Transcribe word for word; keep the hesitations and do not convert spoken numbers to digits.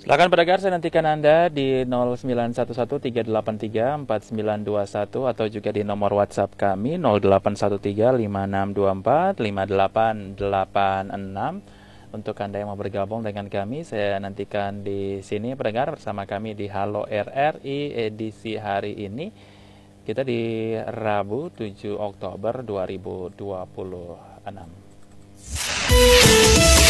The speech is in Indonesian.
Silakan pendengar, saya nantikan Anda di nol sembilan satu satu tiga delapan tiga empat sembilan dua satu atau juga di nomor WhatsApp kami nol delapan satu tiga lima enam dua empat lima delapan delapan enam. Untuk Anda yang mau bergabung dengan kami, saya nantikan di sini pendengar bersama kami di Halo R R I edisi hari ini. Kita di Rabu tujuh Oktober dua ribu dua puluh enam.